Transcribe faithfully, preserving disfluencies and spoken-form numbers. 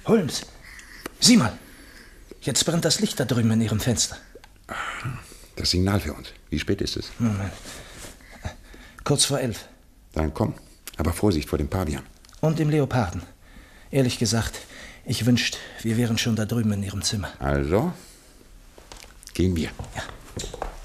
Holmes, sieh mal. Jetzt brennt das Licht da drüben in Ihrem Fenster. Das Signal für uns. Wie spät ist es? Moment. Kurz vor elf. Dann komm. Aber Vorsicht vor dem Pavian. Und dem Leoparden. Ehrlich gesagt, ich wünschte, wir wären schon da drüben in Ihrem Zimmer. Also, gehen wir. Ja.